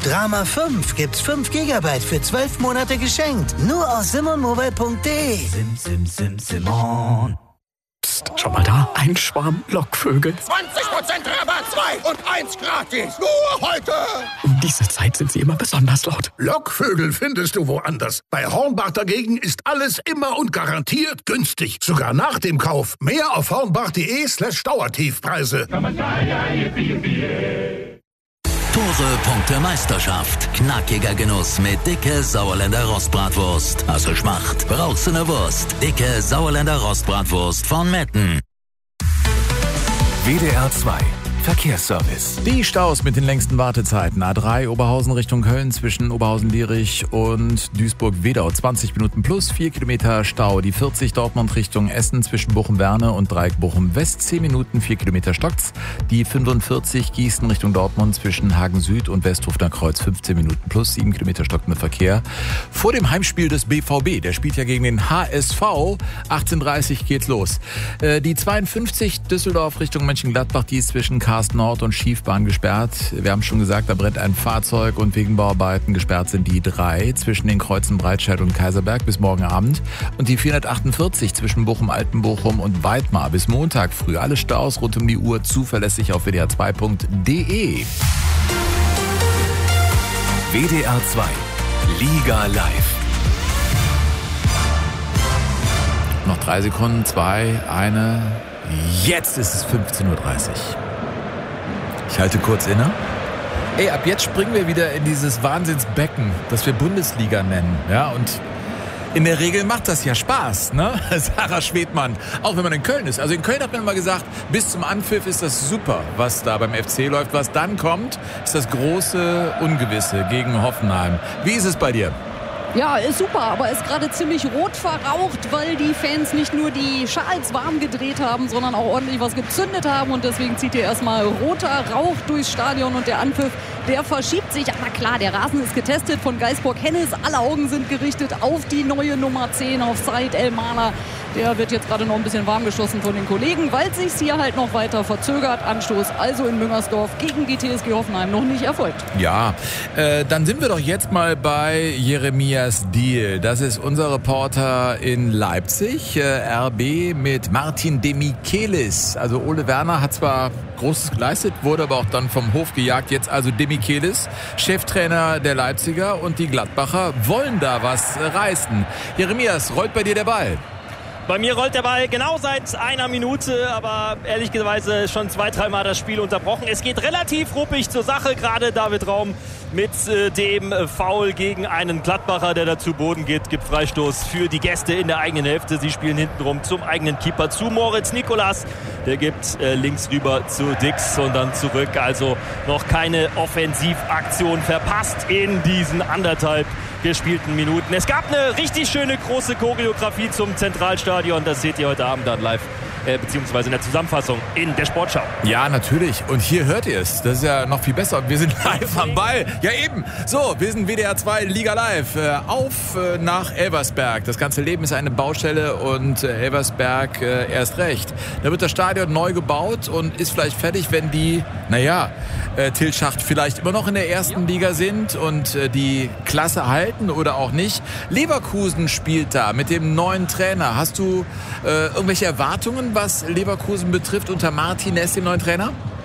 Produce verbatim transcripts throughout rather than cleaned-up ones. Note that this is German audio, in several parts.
Drama fünf gibt's fünf Gigabyte für zwölf Monate geschenkt. Nur aus simonmobile punkt de. Sim, sim, sim, Simon. Psst, schau mal da. Ein Schwarm Lockvögel. zwanzig Prozent Rabatt, zwei und eins gratis. Nur heute. Um diese Zeit sind sie immer besonders laut. Lockvögel findest du woanders. Bei Hornbach dagegen ist alles immer und garantiert günstig. Sogar nach dem Kauf. Mehr auf hornbach.de slash Dauertiefpreise. Tore Punkte Meisterschaft. Knackiger Genuss mit dicke Sauerländer Rostbratwurst. Hast du Schmacht? Brauchst du ne Wurst? Dicke Sauerländer Rostbratwurst von Metten. W D R zwei Verkehrsservice. Die Staus mit den längsten Wartezeiten. A drei Oberhausen Richtung Köln zwischen Oberhausen-Lierich und Duisburg-Wedau. zwanzig Minuten plus, vier Kilometer Stau. Die vierzig Dortmund Richtung Essen zwischen Bochum-Werne und Dreieck Bochum-West. zehn Minuten, vier Kilometer stockt's. Die fünfundvierzig Gießen Richtung Dortmund zwischen Hagen-Süd und Westhofener Kreuz. fünfzehn Minuten plus, sieben Kilometer stockt mit Verkehr. Vor dem Heimspiel des B V B. Der spielt ja gegen den H S V. achtzehn Uhr dreißig geht's los. Die zweiundfünfzig Düsseldorf Richtung Mönchengladbach. Die ist zwischen Karst Nord und Schiefbahn gesperrt. Wir haben schon gesagt, da brennt ein Fahrzeug und wegen Bauarbeiten gesperrt sind die drei zwischen den Kreuzen Breitscheid und Kaiserberg bis morgen Abend. Und die vierhundertachtundvierzig zwischen Bochum-Altenbochum und Weidmar bis Montag früh. Alle Staus rund um die Uhr zuverlässig auf w d r zwei punkt de. W D R zwei Liga Live. Noch drei Sekunden, zwei, eine. Jetzt ist es fünfzehn Uhr dreißig. Ich halte kurz inne. Ey, ab jetzt springen wir wieder in dieses Wahnsinnsbecken, das wir Bundesliga nennen. Ja, und in der Regel macht das ja Spaß, ne? Sarah Schwedmann, auch wenn man in Köln ist. Also in Köln hat man immer gesagt, bis zum Anpfiff ist das super, was da beim F C läuft. Was dann kommt, ist das große Ungewisse gegen Hoffenheim. Wie ist es bei dir? Ja, ist super, aber ist gerade ziemlich rot verraucht, weil die Fans nicht nur die Schals warm gedreht haben, sondern auch ordentlich was gezündet haben. Und deswegen zieht hier erstmal roter Rauch durchs Stadion und der Anpfiff, der verschiebt sich. Aber klar, der Rasen ist getestet von Geisbock-Hennes. Alle Augen sind gerichtet auf die neue Nummer zehn, auf Said El-Mana. Der wird jetzt gerade noch ein bisschen warm geschossen von den Kollegen, weil es sich hier halt noch weiter verzögert. Anstoß also in Müngersdorf gegen die T S G Hoffenheim noch nicht erfolgt. Ja, äh, dann sind wir doch jetzt mal bei Jeremias Diehl. Das ist unser Reporter in Leipzig. Äh, R B mit Martin de Michelis. Also Ole Werner hat zwar Großes geleistet, wurde aber auch dann vom Hof gejagt. Jetzt also de Michelis, Cheftrainer der Leipziger, und die Gladbacher wollen da was reißen. Jeremias, rollt bei dir der Ball? Bei mir rollt der Ball genau seit einer Minute, aber ehrlicherweise schon zwei, dreimal das Spiel unterbrochen. Es geht relativ ruppig zur Sache, gerade David Raum mit äh, dem äh, Foul gegen einen Gladbacher, der da zu Boden geht, gibt Freistoß für die Gäste in der eigenen Hälfte. Sie spielen hintenrum zum eigenen Keeper, zu Moritz Nikolas. Der gibt äh, links rüber zu Dix und dann zurück. Also noch keine Offensivaktion verpasst in diesen anderthalb gespielten Minuten. Es gab eine richtig schöne große Choreografie zum Zentralstadion. Das seht ihr heute Abend dann live, äh, beziehungsweise in der Zusammenfassung in der Sportschau. Ja, natürlich. Und hier hört ihr es. Das ist ja noch viel besser. Wir sind live am Ball. Ja, eben. So, wir sind W D R zwei Liga Live. Äh, auf äh, nach Elversberg. Das ganze Leben ist eine Baustelle und äh, Elversberg äh, erst recht. Da wird das Stadion neu gebaut und ist vielleicht fertig, wenn die, naja, äh, Til Schacht vielleicht immer noch in der ersten Liga sind und äh, die Klasse halten oder auch nicht. Leverkusen spielt da mit dem neuen Trainer. Hast du äh, irgendwelche Erwartungen, was Leverkusen betrifft, unter Martinez, dem neuen Trainer?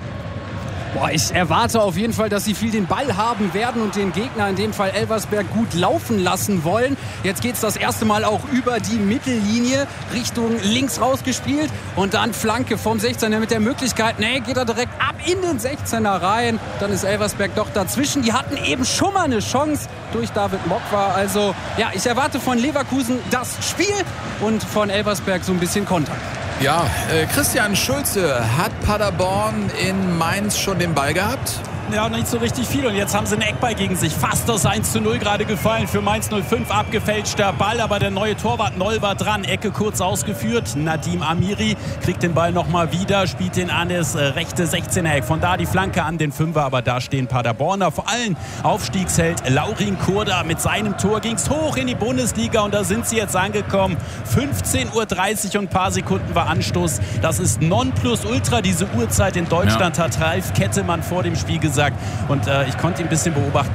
Boah, ich erwarte auf jeden Fall, dass sie viel den Ball haben werden und den Gegner, in dem Fall Elversberg, gut laufen lassen wollen. Jetzt geht's das erste Mal auch über die Mittellinie Richtung links rausgespielt und dann Flanke vom sechzehner mit der Möglichkeit, nee, geht er direkt ab in den sechzehner rein. Dann ist Elversberg doch dazwischen. Die hatten eben schon mal eine Chance durch David Mokwa. Also ja, ich erwarte von Leverkusen das Spiel und von Elversberg so ein bisschen Konter. Ja, äh, Christian Schulze, hat Paderborn in Mainz schon den Ball gehabt? Ja, nicht so richtig viel. Und jetzt haben sie einen Eckball gegen sich. Fast das eins zu null gerade gefallen für Mainz null fünf. Abgefälschter Ball, aber der neue Torwart Noll war dran. Ecke kurz ausgeführt. Nadim Amiri kriegt den Ball nochmal wieder, spielt den an das rechte sechzehner-Eck. Von da die Flanke an den Fünfer, aber da stehen Paderborner. Vor allem Aufstiegsheld Laurin Kurda. Mit seinem Tor ging es hoch in die Bundesliga und da sind sie jetzt angekommen. fünfzehn Uhr dreißig und ein paar Sekunden war Anstoß. Das ist Nonplusultra, diese Uhrzeit in Deutschland, ja. Hat Ralf Kettemann vor dem Spiel gesagt. Und äh, ich konnte ihn ein bisschen beobachten.